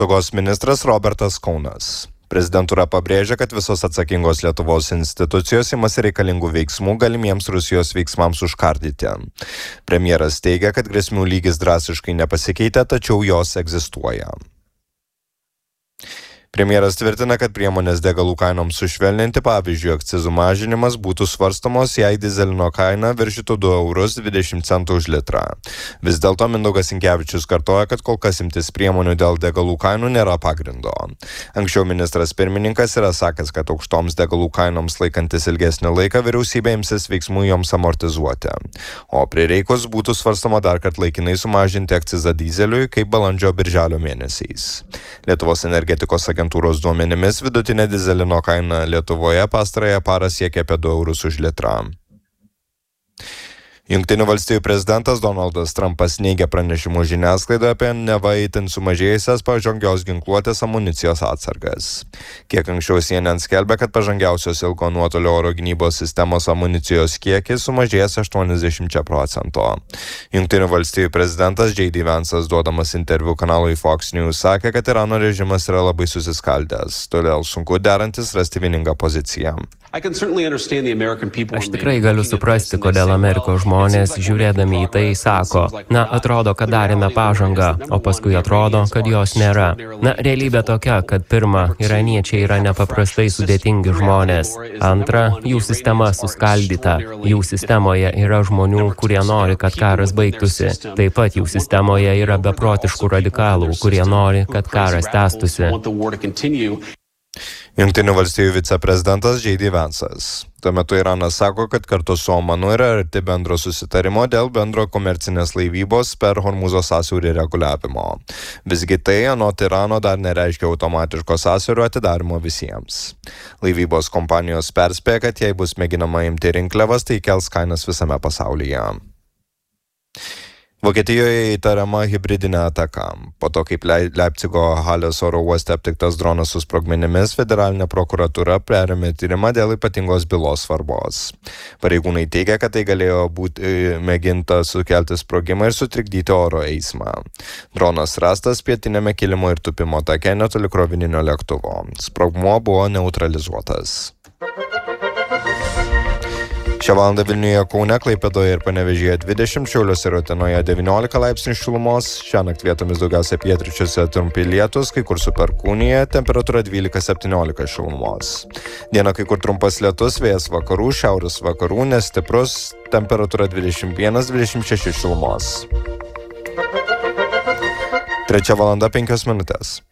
Apsaugos ministras Robertas Kaunas. Prezidentūra pabrėžia, kad visos atsakingos Lietuvos institucijos imasi reikalingų veiksmų galimiems Rusijos veiksmams užkardyti. Premjeras teigia, kad grėsmių lygis drastiškai nepasikeitė, tačiau jos egzistuoja. Premjeras tvirtina, kad priemonės degalų kainoms sušvelninti, pavyzdžiui, akcizų mažinimas būtų svarstomos, jei dyzelino kaina viršytų 2,20 € už litrą. Vis dėlto Mindaugas Sinkevičius kartoja, kad kol kas imtis priemonių dėl degalų kainų nėra pagrindo. Anksčiau ministras pirmininkas yra sakęs, kad aukštoms degalų kainoms laikantis ilgesnį laiką vyriausybė imsis veiksmų joms amortizuoti. O prireikus būtų svarstoma dar kartą laikinai sumažinti akcizą dyzeliui kaip balandžio-birželio mėnesiais. Lietuvos energetikos agentūros duomenimis vidutinė dyzelino kaina Lietuvoje pastarąją parą siekia apie 2 € už litrą. Jungtinių valstijų prezidentas Donaldas Trumpas neigia pranešimų žiniasklaidoje apie neva itin sumažėjusias pažangios ginkluotės amunicijos atsargas. Kiek anksčiau CNN skelbė, kad pažangiausios ilgo nuotolio oro gynybos sistemos amunicijos kiekis sumažėjęs 80%. Jungtinių valstijų prezidentas J.D. Vance'as duodamas interviu kanalui Fox News sakė, kad Irano režimas yra labai susiskaldęs, todėl sunku derantis rasti vieningą poziciją. Aš tikrai galiu suprasti, kodėl Amerikos žmonės, žiūrėdami į tai, sako, atrodo, kad darėme pažangą, o paskui atrodo, kad jos nėra. Realybė tokia, kad pirma, iraniečiai yra nepaprastai sudėtingi žmonės. Antra, jų sistema suskaldyta. Jų sistemoje yra žmonių, kurie nori, kad karas baigtųsi. Taip pat jų sistemoje yra beprotiškų radikalų, kurie nori, kad karas tęstųsi. Jungtinių valstijų viceprezidentas J.D. Vance'as. Tuo metu Iranas sako, kad kartu su Omanu yra arti bendro susitarimo dėl bendro komercinės laivybos per Hormūzo sąsiaurį reguliavimo. Visgi tai, anot Irano, dar nereiškia automatiško sąsiaurio atidarimo visiems. Laivybos kompanijos perspėja, kad jei bus mėginama imti rinkliavas, tai kels kainas visame pasaulyje. Vokietijoje įtariama hibridinė ataka. Po to, kaip Leipcigo Halės oro uoste aptiktas dronas su sprogmenimis, federalinė prokuratūra perėmė tyrimą dėl ypatingos bylos svarbos. Pareigūnai teigia, kad tai galėjo būti mėginta sukelti sprogimą ir sutrikdyti oro eismą. Dronas rastas pietinėme kilimo ir tupimo take netoli krovininio lėktuvo. Sprogmuo buvo neutralizuotas. Šią valandą Vilniuje, Kaune, Klaipėdoje ir Panevėžyje 20, Šiauliuose ir Utenoje 19 laipsnių šilumos, šiąnakt vietomis daugiausia pietryčiuose trumpi lietūs, kai kur su perkūnija, temperatūra 12-17 šilumos. Dieną kai kur trumpas lietus, vėjas vakarų, šiaurės vakarų, nestiprus, temperatūra 21-26 šilumos. 3 valanda 5 minutės.